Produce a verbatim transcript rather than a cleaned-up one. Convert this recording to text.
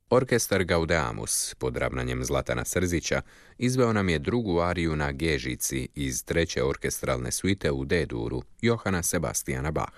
Orkestar Gaudeamus, pod ravnanjem Zlatana Srzića, izveo nam je drugu ariju na G žici iz treće orkestralne suite u D-duru Johana Sebastijana Bacha.